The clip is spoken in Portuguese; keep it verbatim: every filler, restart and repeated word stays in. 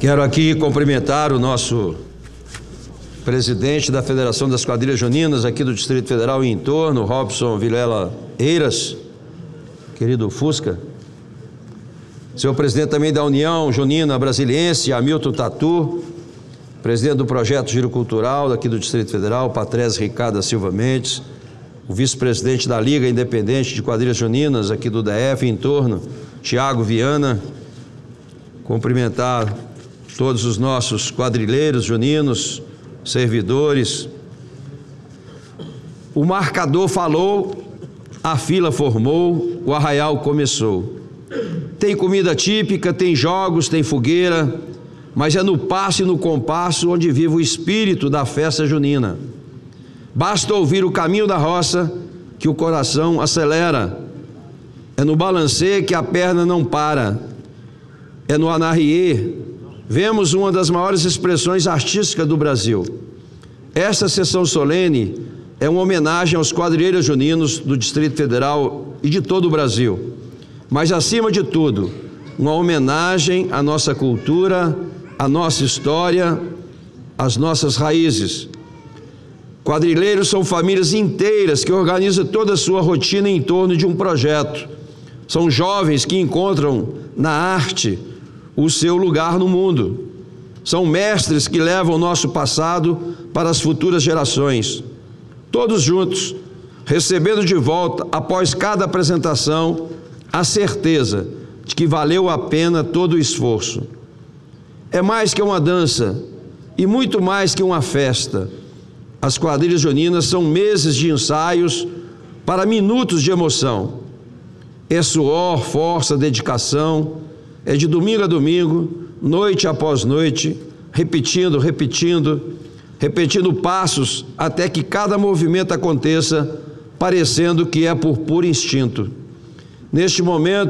Quero aqui cumprimentar o nosso presidente da Federação das Quadrilhas Juninas aqui do Distrito Federal e em torno, Robson Vilela Eiras, querido Fusca. Senhor presidente também da União Junina Brasiliense, Hamilton Tatu, presidente do Projeto Giro Cultural daqui do Distrito Federal, Patrese Ricardo da Silva Mendes, o vice-presidente da Liga Independente de Quadrilhas Juninas aqui do D F em torno, Tiago Viana. Cumprimentar todos os nossos quadrilheiros juninos, servidores. O marcador falou, a fila formou, o arraial começou. Tem comida típica, tem jogos, tem fogueira, mas é no passo e no compasso onde vive o espírito da festa junina. Basta ouvir o caminho da roça que o coração acelera. É no balancê que a perna não para. É no anarriê. Vemos uma das maiores expressões artísticas do Brasil. Esta sessão solene é uma homenagem aos quadrilheiros juninos do Distrito Federal e de todo o Brasil. Mas, acima de tudo, uma homenagem à nossa cultura, à nossa história, às nossas raízes. Quadrilheiros são famílias inteiras que organizam toda a sua rotina em torno de um projeto. São jovens que encontram na arte o seu lugar no mundo. São mestres que levam o nosso passado para as futuras gerações. Todos juntos, recebendo de volta, após cada apresentação, a certeza de que valeu a pena todo o esforço. É mais que uma dança e muito mais que uma festa. As quadrilhas juninas são meses de ensaios para minutos de emoção. É suor, força, dedicação, é de domingo a domingo, noite após noite, repetindo, repetindo, repetindo passos até que cada movimento aconteça, parecendo que é por puro instinto. Neste momento,